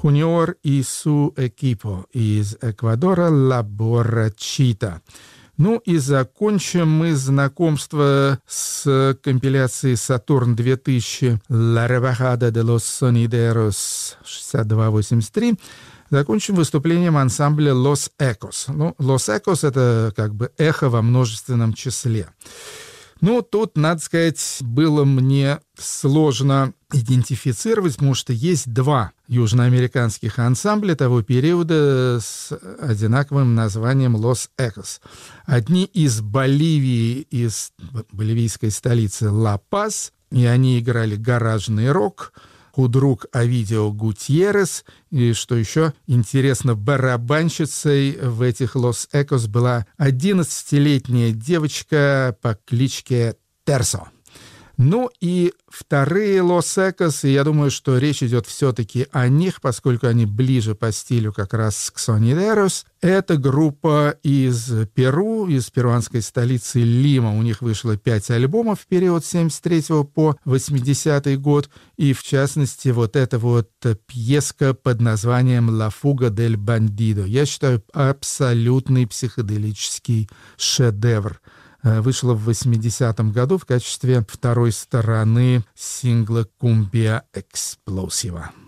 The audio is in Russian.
Junior и su equipo из Эквадора «La Borrachita». Ну и закончим мы знакомство с компиляцией «Сатурн-2000» «La Rebajada de los Sonideros» 62-83. Закончим выступлением ансамбля «Los Ecos». Ну, «Los Ecos» — это как бы эхо во множественном числе. Ну, тут, надо сказать, было мне сложно идентифицировать, потому что есть два южноамериканских ансамбля того периода с одинаковым названием «Los Ecos». Одни из Боливии, из боливийской столицы Ла-Пас, и они играли гаражный рок. Худрук Овидио Гутьеррес, и, что еще интересно, барабанщицей в этих «Los Ecos» была 11-летняя девочка по кличке Терсо. Ну и вторые «Los Ecos», и я думаю, что речь идет все-таки о них, поскольку они ближе по стилю как раз к Sonideros. Это группа из Перу, из перуанской столицы Лима. У них вышло 5 альбомов в период с 73 по 80 год. И в частности, вот эта вот пьеска под названием «La Fuga del Bandido». Я считаю, абсолютный психоделический шедевр. Вышла в 80-м году в качестве второй стороны сингла «Cumbia Explosiva».